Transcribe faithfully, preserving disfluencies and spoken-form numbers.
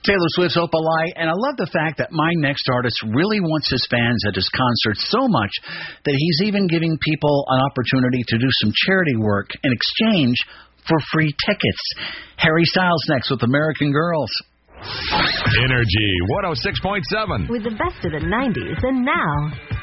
Taylor Swift's Opalite, and I love the fact that My Next Artist really wants his fans at his concert so much that he's even giving people an opportunity to do some charity work in exchange for free tickets. Harry Styles next with American Girls. Energy one oh six point seven. With the best of the nineties and now.